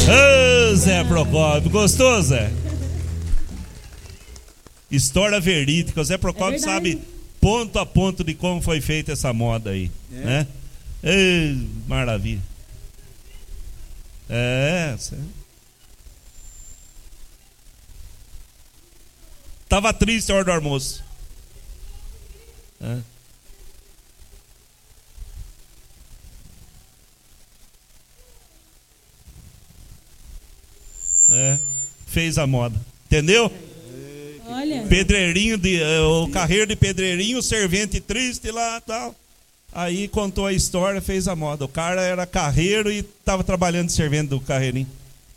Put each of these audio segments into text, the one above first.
Ô, Zé Procópio, gostou, Zé? História verídica. O Zé Procópio sabe ponto a ponto de como foi feita essa moda aí, né? Ei, maravilha. Tava triste a hora do almoço. Fez a moda, entendeu? Olha. Pedreirinho, o carreiro de pedreirinho, servente triste lá, tal. Aí contou a história, fez a moda. O cara era carreiro e estava trabalhando de servente do carreirinho.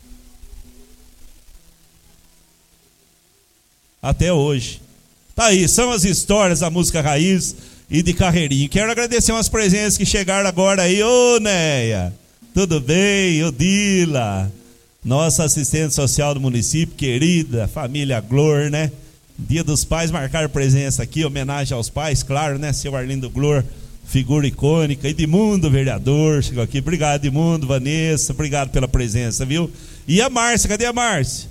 Até hoje. Tá aí, são as histórias da música raiz e de carreirinho. Quero agradecer umas presenças que chegaram agora aí. Ô, Neia, tudo bem? Ô, Dila, nossa assistente social do município, querida, família Glor, né? Dia dos Pais, marcaram presença aqui, homenagem aos pais, claro, né? Seu Arlindo Glor, figura icônica. Edmundo, vereador, chegou aqui. Obrigado, Edmundo, Vanessa, obrigado pela presença, viu? E a Márcia, cadê a Márcia?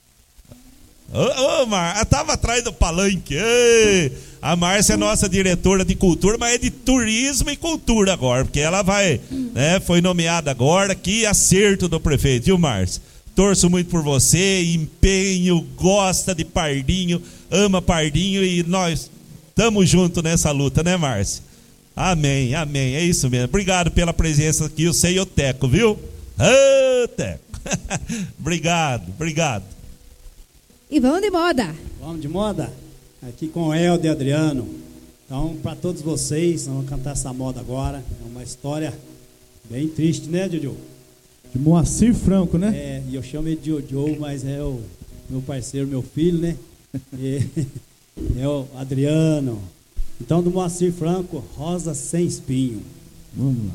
Márcia, estava atrás do palanque. Ei, a Márcia é nossa diretora de cultura, mas é de turismo e cultura agora, porque ela vai, né? Foi nomeada agora. Que acerto do prefeito, viu, Márcia? Torço muito por você, empenho, gosta de Pardinho, ama Pardinho e nós estamos juntos nessa luta, né, Márcia? Amém, amém, é isso mesmo. Obrigado pela presença aqui, eu sei o Teco, viu? Ô, Teco. Obrigado. E vamos de moda. Vamos de moda? Aqui com o Helder e Adriano. Então, para todos vocês, nós vamos cantar essa moda agora. É uma história bem triste, né, Jojo? De Moacir Franco, né? E eu chamo ele de Jojo, mas é o meu parceiro, meu filho, né? É o Adriano. Então, do Moacir Franco, Rosa Sem Espinho. Vamos lá.